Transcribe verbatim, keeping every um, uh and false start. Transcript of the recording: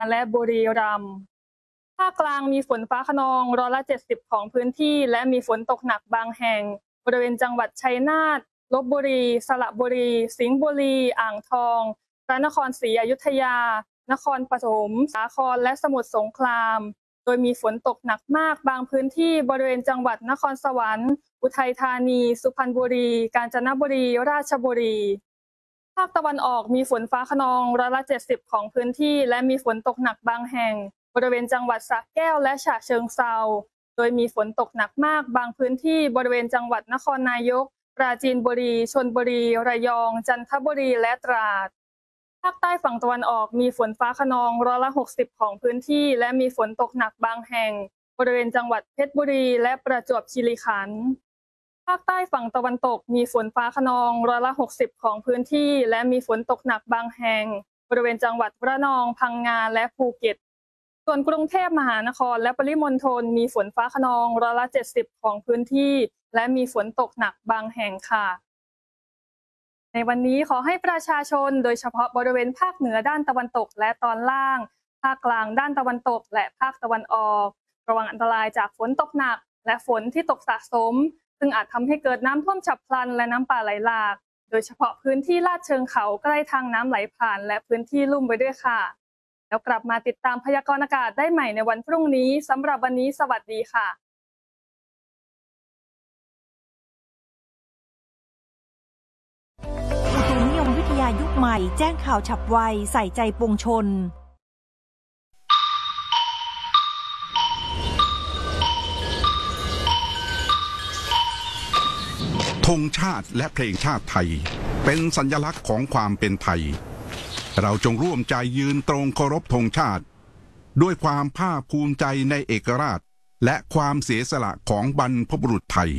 และบุรีรัมย์ภาคกลางมีฝนฟ้าคะนองร้อยละเจ็ดสิบของพื้นที่และมีฝนตกหนักบางแห่งบริเวณจังหวัดชัยนาทลพบุรีสระบุรีสิงห์บุรีอ่างทองพระนครศรีอยุธยานครปฐมสาครและสมุทรสงครามโดยมีฝนตกหนักมากบางพื้นที่บริเวณจังหวัดนครสวรรค์อุทัยธานีสุพรรณบุรีกาญจนบุรีราชบุรีภาคตะวันออกมีฝนฟ้าคะนองร้อยละเจ็ดสิบของพื้นที่และมีฝนตกหนักบางแห่งบริเวณจังหวัดสระแก้วและฉะเชิงเทราโดยมีฝนตกหนักมากบางพื้นที่บริเวณจังหวัดนครนายกปราจีนบุรีชลบุรีระยองจันทบุรีและตราดภาคใต้ฝั่งตะวันออกมีฝนฟ้าคะนองร้อยละหกสิบของพื้นที่และมีฝนตกหนักบางแห่งบริเวณจังหวัดเพชรบุรีและประจวบคีรีขันธ์ภาคใต้ฝั่งตะวันตกมีฝนฟ้าคะนองร้อยละหกสิบของพื้นที่และมีฝนตกหนักบางแห่งบริเวณจังหวัดระนองพังงาและภูเก็ตส่วนกรุงเทพมหานครและปริมณฑลมีฝนฟ้าคะนองร้อยละเจ็ดสิบของพื้นที่และมีฝนตกหนักบางแห่งค่ะในวันนี้ขอให้ประชาชนโดยเฉพาะบริเวณภาคเหนือด้านตะวันตกและตอนล่างภาคกลางด้านตะวันตกและภาคตะวันออกระวังอันตรายจากฝนตกหนักและฝนที่ตกสะสมซึ่งอาจทำให้เกิดน้ำท่วมฉับพลันและน้ำป่าไหลหลากโดยเฉพาะพื้นที่ลาดเชิงเขาใกล้ทางน้ำไหลผ่านและพื้นที่ลุ่มไว้ด้วยค่ะแล้วกลับมาติดตามพยากรณ์อากาศได้ใหม่ในวันพรุ่งนี้สำหรับวันนี้สวัสดีค่ะอุตุนิยมวิทยายุคใหม่แจ้งข่าวฉับไวใส่ใจปวงชนธงชาติและเพลงชาติไทยเป็นสัญลักษณ์ของความเป็นไทยเราจงร่วมใจยืนตรงเคารพธงชาติด้วยความภาคภูมิใจในเอกราชและความเสียสละของบรรพบุรุษไทย